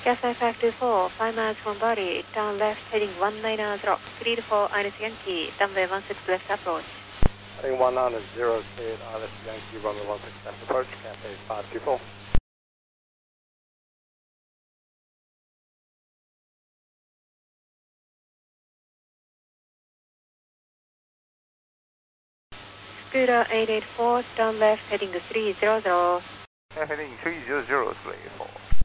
Gasway 524, 5 miles from body, turn left heading 190, 34 Ines Yankee, runway 16 left approach. Heading 190, cleared Ines Yankee, runway 16 left approach, Cathay 524. Scooter 884, turn left heading 300. Heading 300, 34.